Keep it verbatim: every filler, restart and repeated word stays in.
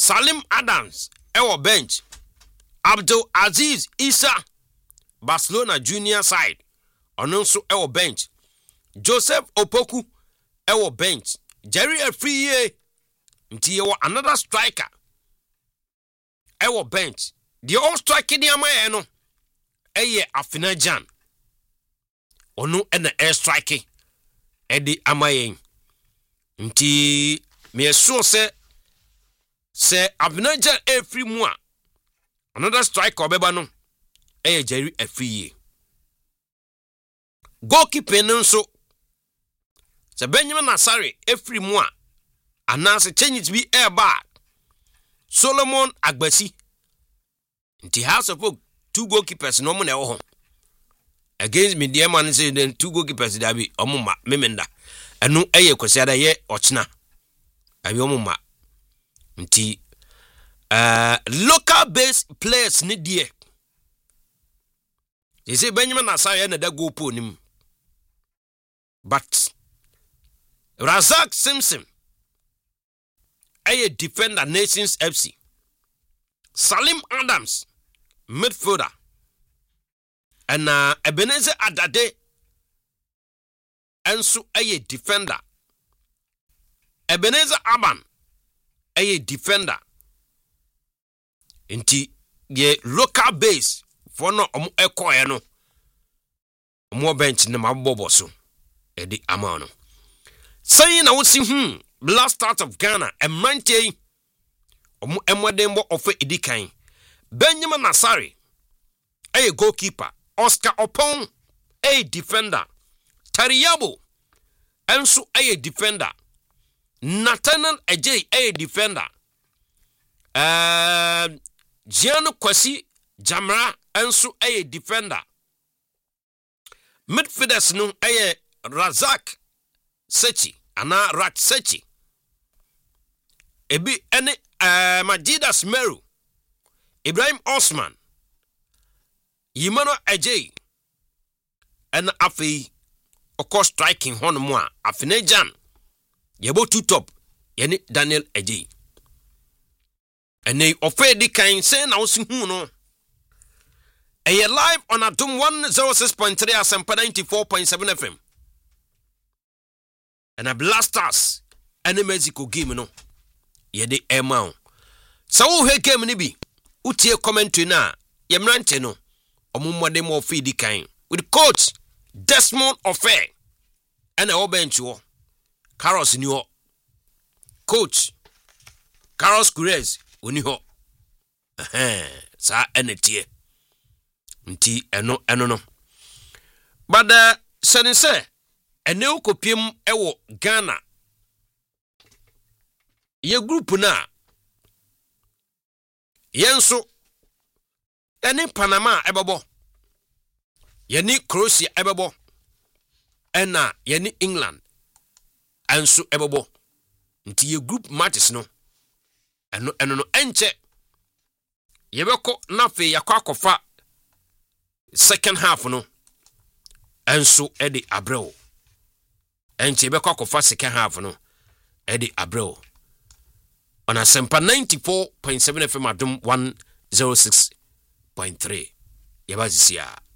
Salim Adams ewo bench. Abdul Aziz Issa Barcelona junior side ono nso ewo bench. Joseph Opoku ewo bench. Jerry Afriye nti ewo another striker ewo bench. The all striker di amaye no eye Afina Jan ono ena air striker edi amaye nti me so se se Afina Jan e free mu a another striker obeba no eye Jerry Afriye. Goalkeeper no nso se Benjamin Nasari e free mu a anase change bi air back Solomon Agbasi nti House of Oak two goalkeepers no mo na ewo ho against me dear man say then two goalkeepers da bi omuma memenda enu eye kwasiada ye ochina abi omuma nti uh local based players ni die they say Benjamin Asaya na da goal po nim but Razak Simpson eye defender Nations F C. Salim Adams midfielder and uh, Ebenezer Adade enso aye defender. Ebenezer Aban aye defender. Inti ye local base for no omo ekoye no omo bench na mabobo so edi amano. Saying na wosi hmm Blast Stars of Ghana emrante omo emwadembo ofe edikan. Benjamin Nasari a goalkeeper. Oscar Opon a defender. Tariabo enso a defender. Nathaniel Ejay a defender. Uh, Giano Kwasi Jamra enso a defender. Midfielders no a Razak Sechi ana Rat Sechi. Ebi ene uh, Majidas Meru, Ibrahim Osman, Yimano Ejay, and Afi Oko striking Honmoa, Afine Jan, Yabo two top, Yeni Daniel Ejay. And they offer the kind say now sing who no. A year live on Atom one oh six point three Asempa ninety-four point seven F M. And a blasters and a Mexico game no. Yede ema sa wo he game ni bi utie commentary na yemrante no omumode mo feed kan with coach Desmond Ofe and a bench wo Carlos ni ho coach Carlos Gurez oni ho eh sa enetie nti eno eno no bada sense ene okopiem ewo Ghana ye group na yenso eni Panama ebebo yeni Croatia ebebo ena yeni England anso ebebo nti ye group matches no eno eno no enche yebeko na fe yakwa akofa second half no anso edi abrel enche yebeko akofa second half no edi abrel on Asempa ninety-four point seven F M Adum one oh six point three. Yabazisia.